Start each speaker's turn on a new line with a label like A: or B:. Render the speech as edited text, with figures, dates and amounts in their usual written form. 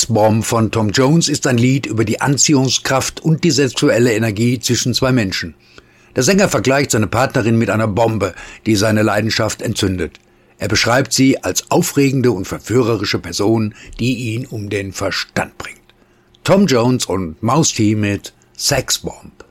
A: Sex Bomb von Tom Jones ist ein Lied über die Anziehungskraft und die sexuelle Energie zwischen zwei Menschen. Der Sänger vergleicht seine Partnerin mit einer Bombe, die seine Leidenschaft entzündet. Er beschreibt sie als aufregende und verführerische Person, die ihn um den Verstand bringt. Tom Jones und Mouse T mit Sex Bomb.